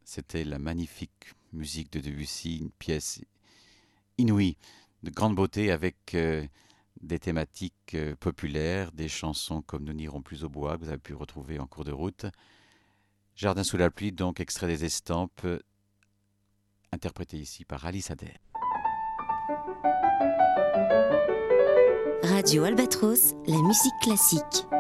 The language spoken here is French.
C'était la magnifique musique de Debussy, une pièce inouïe, de grande beauté avec des thématiques populaires, des chansons comme Nous n'irons plus au bois que vous avez pu retrouver en cours de route. Jardin sous la pluie, donc extrait des Estampes, interprété ici par Alice Adair. Radio Albatros, la musique classique.